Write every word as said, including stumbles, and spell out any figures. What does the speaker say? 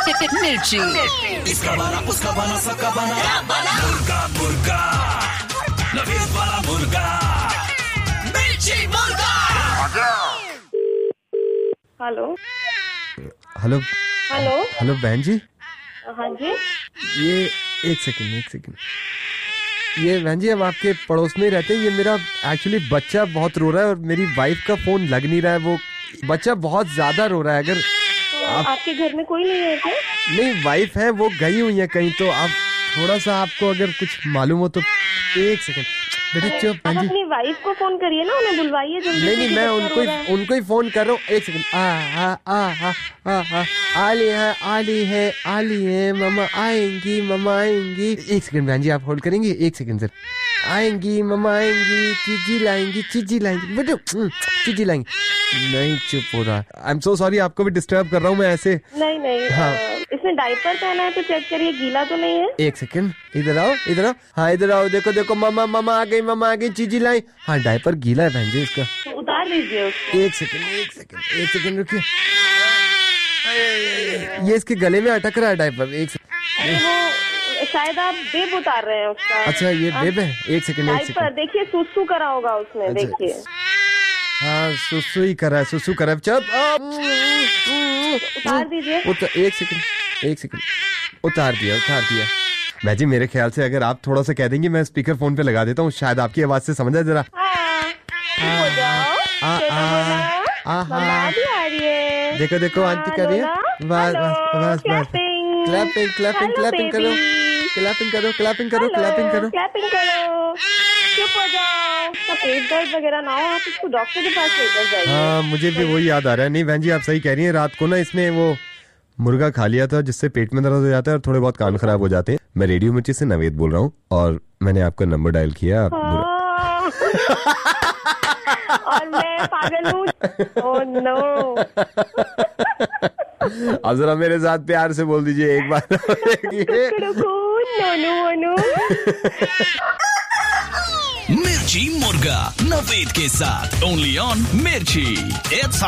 मिर्ची। इसका बना उसका बना सबका बना मुर्गा मुर्गा नवीद वाला मुर्गा मिर्ची मुर्गा। हेलो हेलो हेलो हेलो बहन जी, हाँ जी। ये एक सेकंड एक सेकंड ये बहन जी, हम आपके पड़ोस में ही रहते हैं। ये मेरा एक्चुअली बच्चा बहुत रो रहा है और मेरी वाइफ का फोन लग नहीं रहा है। वो बच्चा बहुत ज्यादा रो रहा है। अगर तो आप... आपके घर में कोई नहीं है क्या? नहीं, वाइफ है, वो गई हुई है कहीं। तो आप थोड़ा सा, आपको अगर कुछ मालूम हो तो एक सेकंड बेटे चुप। आप अपनी वाइफ को फोन करिए ना, उन्हें बुलवाइए जल्दी। नहीं नहीं, मैं उनको ही उनको ही फोन कर रहा हूँ। एक सेकंड। आ आ आ आ आ आली है आली है आली है मम्मा आएंगी मम्मा आएंगी। एक सेकंड बहन जी, आप होल्ड करेंगे? एक सेकंड सर। आएंगी मम्मा आएंगी, चीजी लाएंगी चीजी लाएंगी बेटे, चीजी लाएंगी। नहीं चुप हो रहा। आई एम सो सॉरी, आपको भी डिस्टर्ब कर रहा हूँ मैं ऐसे। नहीं नहीं, हाँ। इसने डायपर पहना है तो चेक करिए, गीला तो नहीं है। एक सेकंड, इधर आओ इधर आओ। हाँ इधर आओ, देखो देखो मम्मा मम्मा आ गई मम्मा आ गई, चीजी लाई। हाँ डायपर गीला है बहन जी इसका। तो उतार दीजिए उसको। एक सेकंड एक सेकंड एक सेकंड रुकिए। ये इसके गले में अटक रहा है डायपर। एक सेकंड। वो शायद आप बेब उतार रहे हैं उसका। अच्छा ये बेब है। एक सेकंड एक डायपर सेकंड। देखिए, सुसु करा होगा उसने। अच्छा। देखिए हाँ सुसु ही करा है, सुसु करा है। चुप। उतार दीजिए। उतार, एक सेकंड एक सेकंड उतार दिया उतार दिया। मैं जी, मेरे ख्याल से अगर आप थोड़ा सा कह देंगे, मैं स्पीकर फोन पे लगा देता हूँ, शायद आपकी आवाज से समझ आए जरा। हाँ, हो जाओ। आ, छोटा आ, बोला, आ, मम्मा भी आ रही है। देखो देखो आंटी कर रही है। बस बस बस बस। क्लैपिंग क्लैपिंग क्लैपिंग करो क्लैपिंग करो क्लैपिंग करो क्लैपिंग करो क्लैपिंग करो। चुप हो जाओ। उसका पेट दर्द वगैरह ना हो, आप इसको डॉक्टर के पास लेकर जाइए। हाँ मुझे भी वही याद आ रहा है। नहीं बहन जी, आप सही कह रही हैं। रात को ना इसने वो मुर्गा खा लिया था, जिससे पेट में दर्द हो जाता है और थोड़े बहुत कान खराब हो जाते हैं। मैं रेडियो मिर्ची से नवेद बोल रहा हूँ और मैंने आपका नंबर डायल किया। आप और मैं पागल हूँ। Oh no. अब जरा मेरे साथ प्यार से बोल दीजिए एक बार। मिर्ची मुर्गा नवेद के साथ ओनली ऑन मिर्ची। इट्स